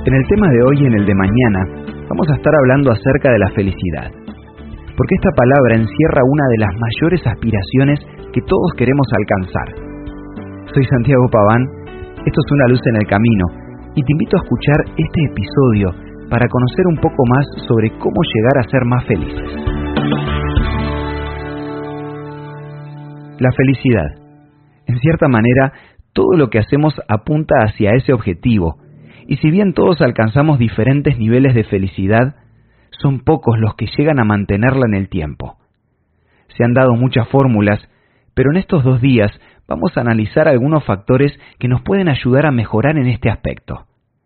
En el tema de hoy y en el de mañana, vamos a estar hablando acerca de la felicidad, porque esta palabra encierra una de las mayores aspiraciones que todos queremos alcanzar. Soy Santiago Paván, esto es Una luz en el camino, y te invito a escuchar este episodio para conocer un poco más sobre cómo llegar a ser más felices. La felicidad. En cierta manera, todo lo que hacemos apunta hacia ese objetivo, y si bien todos alcanzamos diferentes niveles de felicidad, son pocos los que llegan a mantenerla en el tiempo. Se han dado muchas fórmulas, pero en estos 2 días vamos a analizar algunos factores que nos pueden ayudar a mejorar en este aspecto.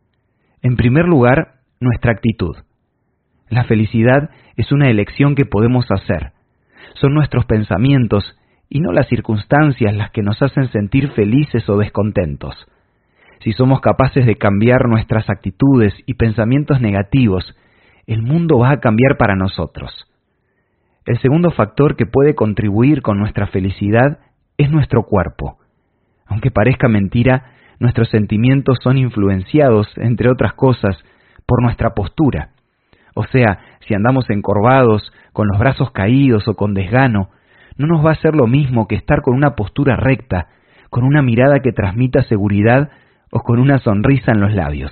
En primer lugar, nuestra actitud. La felicidad es una elección que podemos hacer. Son nuestros pensamientos y no las circunstancias las que nos hacen sentir felices o descontentos. Si somos capaces de cambiar nuestras actitudes y pensamientos negativos, el mundo va a cambiar para nosotros. El segundo factor que puede contribuir con nuestra felicidad es nuestro cuerpo. Aunque parezca mentira, nuestros sentimientos son influenciados, entre otras cosas, por nuestra postura. O sea, si andamos encorvados, con los brazos caídos o con desgano, no nos va a hacer lo mismo que estar con una postura recta, con una mirada que transmita seguridad o con una sonrisa en los labios.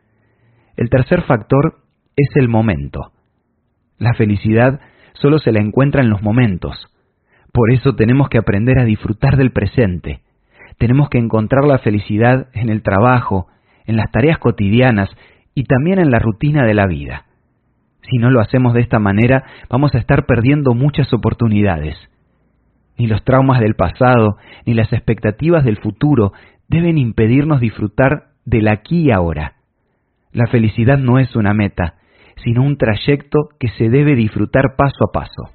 El tercer factor es el momento. La felicidad solo se la encuentra en los momentos. Por eso tenemos que aprender a disfrutar del presente. Tenemos que encontrar la felicidad en el trabajo, en las tareas cotidianas y también en la rutina de la vida. Si no lo hacemos de esta manera, vamos a estar perdiendo muchas oportunidades. Ni los traumas del pasado, ni las expectativas del futuro deben impedirnos disfrutar del aquí y ahora. La felicidad no es una meta, sino un trayecto que se debe disfrutar paso a paso.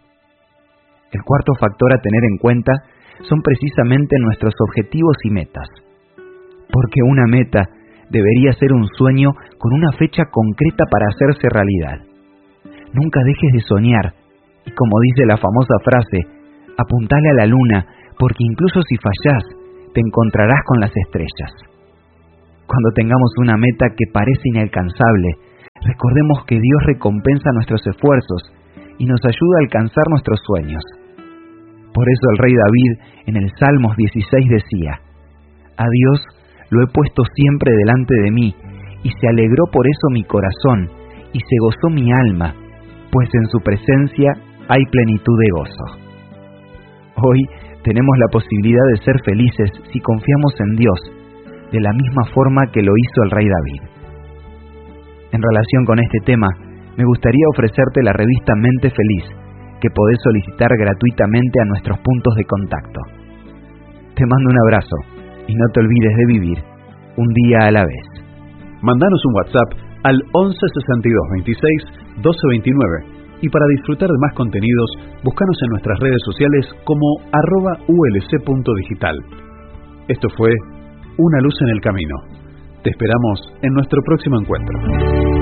El cuarto factor a tener en cuenta son precisamente nuestros objetivos y metas. Porque una meta debería ser un sueño con una fecha concreta para hacerse realidad. Nunca dejes de soñar, y como dice la famosa frase, apuntale a la luna, porque incluso si fallás, te encontrarás con las estrellas. Cuando tengamos una meta que parece inalcanzable, recordemos que Dios recompensa nuestros esfuerzos y nos ayuda a alcanzar nuestros sueños. Por eso el rey David en el Salmos 16 decía: a Dios lo he puesto siempre delante de mí, y se alegró por eso mi corazón, y se gozó mi alma, pues en su presencia hay plenitud de gozo. Hoy tenemos la posibilidad de ser felices si confiamos en Dios, de la misma forma que lo hizo el rey David. En relación con este tema, me gustaría ofrecerte la revista Mente Feliz, que podés solicitar gratuitamente a nuestros puntos de contacto. Te mando un abrazo y no te olvides de vivir un día a la vez. Mandanos un WhatsApp al 11 62 26 12 29 y para disfrutar de más contenidos, búscanos en nuestras redes sociales como @ulc.digital. Esto fue Una luz en el camino. Te esperamos en nuestro próximo encuentro.